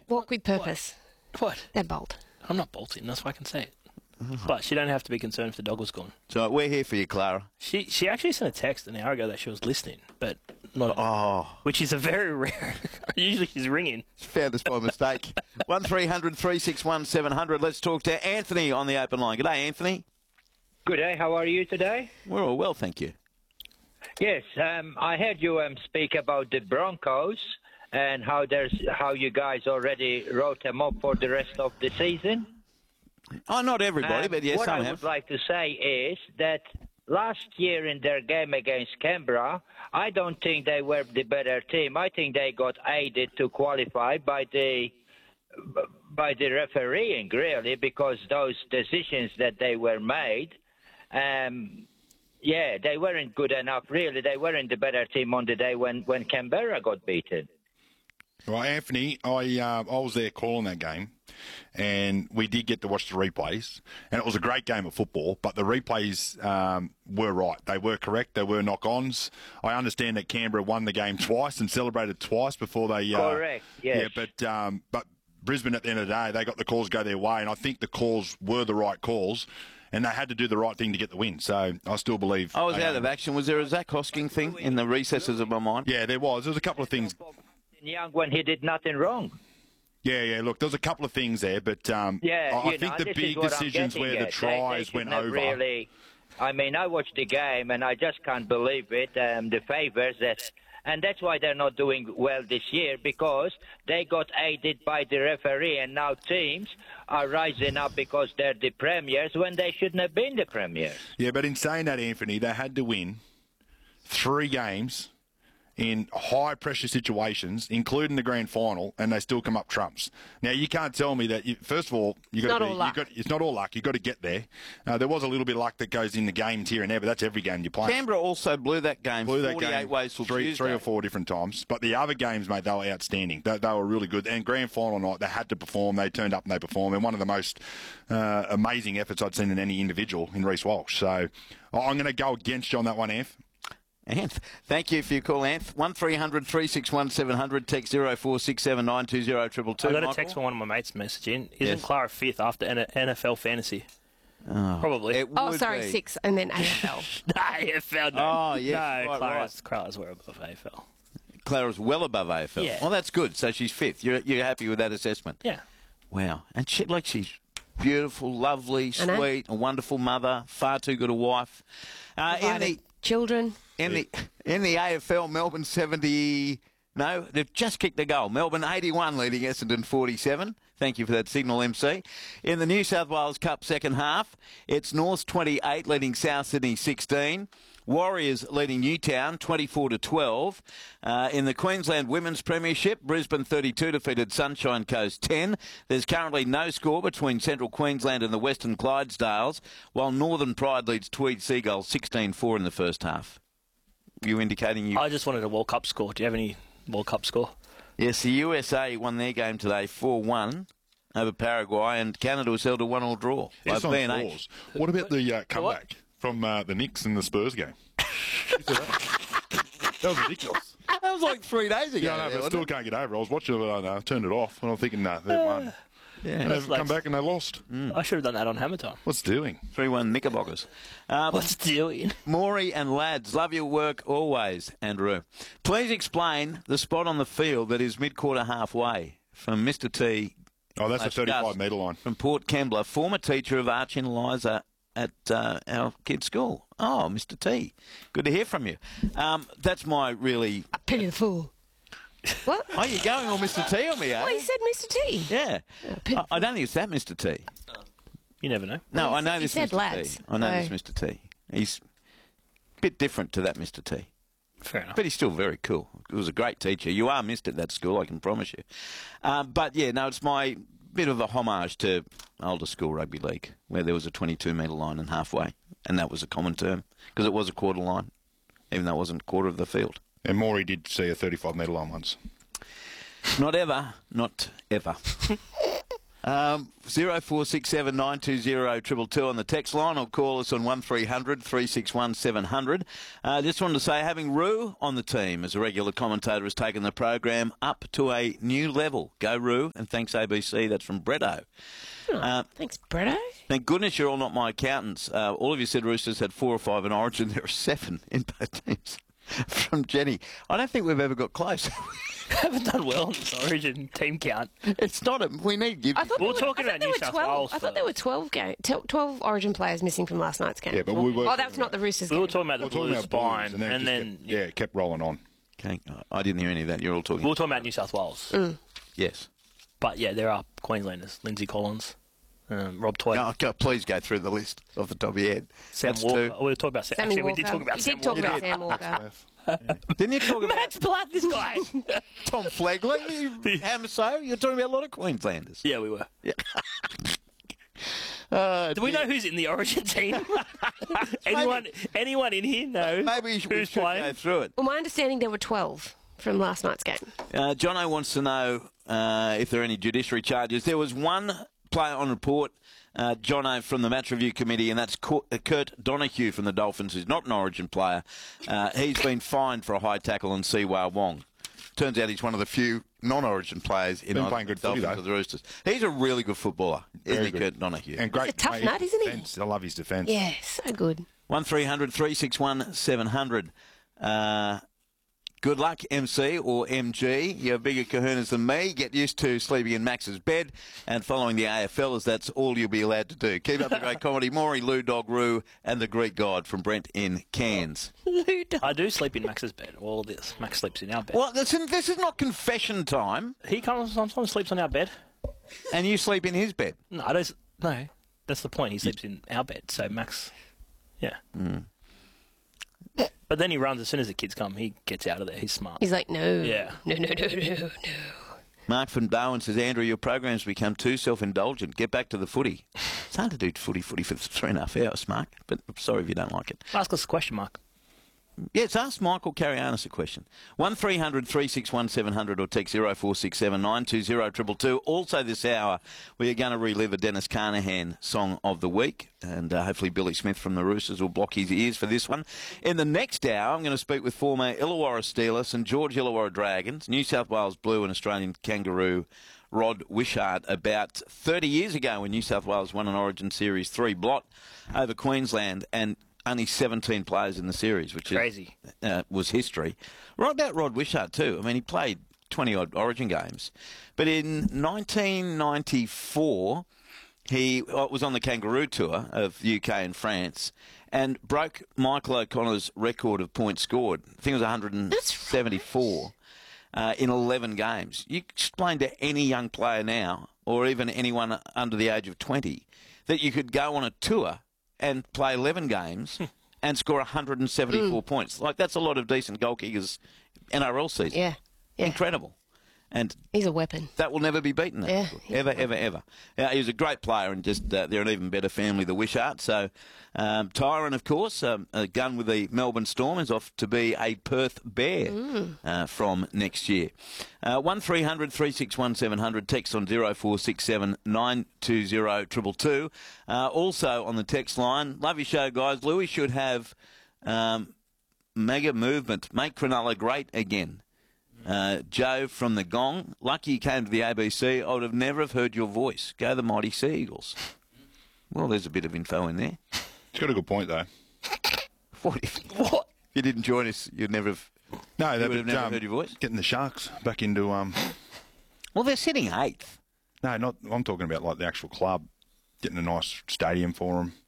Walk with purpose. What? They're bold. I'm not bolting, that's why I can say it. But she don't have to be concerned if the dog was gone. So we're here for you, Clara. She actually sent a text an hour ago that she was listening, but not. Which is a very rare. Usually she's ringing. Found us by mistake. 1300 361 700. Let's talk to Anthony on the open line. G'day, Anthony. Good day. How are you today? We're all well, thank you. Yes, I heard you speak about the Broncos and how you guys already wrote them up for the rest of the season. Oh, not everybody, but yes, what some I have. would like to say is that last year in their game against Canberra, I don't think they were the better team. I think they got aided to qualify by the refereeing, really, because those decisions that they were made, they weren't good enough, really. They weren't the better team on the day when Canberra got beaten. Well, Anthony, I was there calling that game, and we did get to watch the replays, and it was a great game of football, but the replays were right. They were correct. There were knock-ons. I understand that Canberra won the game twice and celebrated twice before they... Correct, yes. Yeah, but Brisbane, at the end of the day, they got the calls go their way, and I think the calls were the right calls, and they had to do the right thing to get the win. So I still believe... I was out of action. Was there a Zach Hosking thing in the recesses of my mind? Yeah, there was. There was a couple of things... Young when he did nothing wrong. Yeah, look, there's a couple of things there, but I think the big decisions where the tries went over... Really, I mean, I watched the game and I just can't believe it, the favours, and that's why they're not doing well this year, because they got aided by the referee, and now teams are rising up because they're the premiers when they shouldn't have been the premiers. Yeah, but in saying that, Anthony, they had to win 3 games in high-pressure situations, including the grand final, and they still come up trumps. Now, you can't tell me that, first of all, it's not all luck. You've got to get there. There was a little bit of luck that goes in the games here and there, but that's every game you play. Canberra also blew that game 48 ways till three Tuesday. or 4 different times. But the other games, mate, they were outstanding. They were really good. And grand final night, they had to perform. They turned up and they performed. And one of the most amazing efforts I'd seen in any individual in Reece Walsh. So I'm going to go against you on that one, Anth. Anth, thank you for your call, Anth. 1300 361 700, text 0467 920 222. I got a text from one of my mates messaging. Isn't Clara 5th after NFL fantasy? Oh, probably. Sorry, 6 and then AFL. AFL. No. Oh, yes. No, Right. Clara's were above AFL. Clara's well above AFL. Yeah. Well, that's good. So she's 5th. You're happy with that assessment? Yeah. Wow. And she's beautiful, lovely, sweet, a wonderful mother, far too good a wife. Children. In the AFL, Melbourne 70... No, they've just kicked a goal. Melbourne 81 leading Essendon 47. Thank you for that signal, MC. In the New South Wales Cup second half, it's Norths 28 leading South Sydney 16. Warriors leading Newtown 24-12. In the Queensland Women's Premiership, Brisbane 32 defeated Sunshine Coast 10. There's currently no score between Central Queensland and the Western Clydesdales, while Northern Pride leads Tweed Seagulls 16-4 in the first half. You indicating you... I just wanted a World Cup score. Do you have any World Cup score? Yes, the USA won their game today 4-1 over Paraguay, and Canada was held a 1-1 draw. It's on fours. What about the comeback from the Knicks in the Spurs game? That was ridiculous. That was like 3 days ago. Yeah, I know, but I still can't get over it. I was watching it and I turned it off, and I'm thinking, they've won. Yeah. And they've come back and they lost. I should have done that on Hammer Time. What's doing? 3-1 Knickerbockers. What's doing? Maury and lads, love your work always, Andrew. Please explain the spot on the field that is mid-quarter halfway from Mr. T. Oh, that's the 35-metre line. From Port Kembla, former teacher of Archie and Eliza at our kids' school. Oh, Mr. T. Good to hear from you. That's my really... A pity the fool. What? Oh, you're going all Mr. T on me, eh? Well, he said Mr. T. Yeah. I don't think it's that Mr. T. You never know. No, I know he this said Mr. lads. T. I know this Mr. T. He's a bit different to that Mr. T. Fair enough. But he's still very cool. He was a great teacher. You are missed at that school, I can promise you. But, yeah, no, it's my bit of a homage to older school rugby league, where there was a 22-metre line and halfway, and that was a common term, because it was a quarter line, even though it wasn't a quarter of the field. And Maury did see a 35-metre line once. Not ever. 0467 920 222 on the text line, or call us on 1300 361 700. Just wanted to say, having Roo on the team as a regular commentator has taken the program up to a new level. Go Roo, and thanks ABC. That's from Bretto. Thanks, Bretto. Thank goodness you're all not my accountants. All of you said Roosters had 4 or 5 in Origin. There are 7 in both teams. From Jenny. I don't think we've ever got close. Haven't done well in this Origin team count. It's not a... We need... I thought We're talking about New South Wales. I thought there were 12 Origin players missing from last night's game. Yeah, but we were... Oh, that's not the Roosters game. We were talking about the Blues spine, and then... Yeah, it kept rolling on. Okay, I didn't hear any of that. You're all talking... We were talking about New South Wales. Yes. But, yeah, there are Queenslanders. Lindsay Collins, Rob Toy. Please go through the list off the top of your head. Sam That's Walker. 2. We were talking about Sam. Sammy Actually, we did Walker. talk about You Sam did talk Walker. about Sam Walker. Didn't you talk about Matt's blood, this guy. Tom Flegler? Hamso? You're talking about a lot of Queenslanders. Yeah, we were. Yeah. Do we know who's in the Origin team? Anyone in here knows Maybe we who's should playing? go through it. Well, my understanding there were 12 from last night's game. Jono wants to know if there are any judiciary charges. There was one player on report, Jono, from the Match Review Committee, and that's Kurt Donahue from the Dolphins, who's not an Origin player. He's been fined for a high tackle on Siwa Wong. Turns out he's one of the few non-Origin players in Been playing good footy, Dolphins though. of the Roosters. He's a really good footballer, isn't he, good. Kurt Donahue? And great. He's a tough nut, isn't he? Defence. I love his defence. Yeah, so good. 1300 361 700. Good luck, MC or MG. You have bigger kahunas than me. Get used to sleeping in Max's bed and following the AFL, as that's all you'll be allowed to do. Keep up the great comedy. Maury, Lou Dog Roo, and the Greek God from Brent in Cairns. I do sleep in Max's bed. All of this. Max sleeps in our bed. Well, this is not confession time, He comes sometimes sleeps on our bed. and you sleep in his bed. No, I don't. No, that's the point. He sleeps in our bed. So Max, yeah. But then he runs as soon as the kids come. He gets out of there. He's smart. He's like, no. Yeah. No. Mark from Darwin says, Andrew, your program's become too self-indulgent. Get back to the footy. It's hard to do footy for 3.5 hours, Mark, but I'm sorry if you don't like it. Ask us a question, Mark. Yes, ask Michael Carianis a question. 1300 361 700 or text 0467 920 222. Also this hour, we are going to relive a Dennis Carnahan song of the week, and hopefully Billy Smith from the Roosters will block his ears for this one. In the next hour, I'm going to speak with former Illawarra Steelers and George Illawarra Dragons, New South Wales Blue and Australian Kangaroo Rod Wishart about 30 years ago when New South Wales won an Origin Series 3 blot over Queensland, and only 17 players in the series, which Crazy. Was history. Right about Rod Wishart too. I mean, he played 20-odd Origin games. But in 1994, he was on the Kangaroo Tour of UK and France and broke Michael O'Connor's record of points scored. I think it was 174 in 11 games. You explain to any young player now, or even anyone under the age of 20, that you could go on a tour and play 11 games and score 174 points. Like, that's a lot of decent goal kickers NRL season. Yeah. Incredible. And He's a weapon. that will never be beaten. That record. Ever. He was a great player, and just they're an even better family, the Wishart. So Tyron, of course, a gun with the Melbourne Storm, is off to be a Perth Bear from next year. 1300 361 700, text on 0467 920 222. Also on the text line, love your show, guys. Louis should have mega movement, make Cronulla great again. Joe from the Gong, lucky you came to the ABC. I would have never have heard your voice. Go the mighty Sea Eagles. Well, there's a bit of info in there. He's got a good point, though. What if you didn't join us? You'd never have. No, You would have never heard your voice. Getting the Sharks back into Well, they're sitting 8th. No, not. I'm talking about like the actual club, getting a nice stadium for them.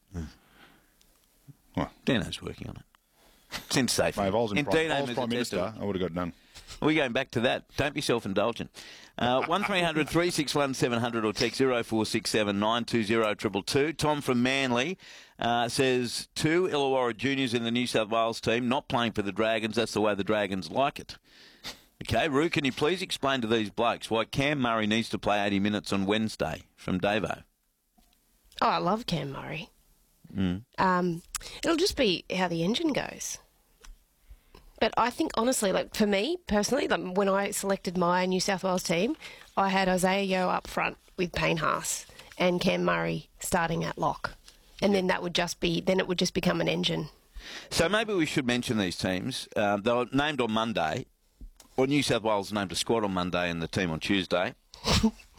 Well, Dino's working on it. Since safe. mate, if I was And Prime, Dino is Prime attested. Minister, I would have got it done. We're going back to that. Don't be self-indulgent. 1300 361 700 or text 0467 920 222. Tom from Manly says 2 Illawarra juniors in the New South Wales team, not playing for the Dragons. That's the way the Dragons like it. Okay, Roo, can you please explain to these blokes why Cam Murray needs to play 80 minutes on Wednesday? From Davo. Oh, I love Cam Murray. It'll just be how the engine goes. But I think, honestly, like for me personally, like when I selected my New South Wales team, I had Isaiah Yeo up front with Payne Haas and Cam Murray starting at lock. And then it would just become an engine. So maybe we should mention these teams. They were named on Monday, or New South Wales named a squad on Monday and the team on Tuesday.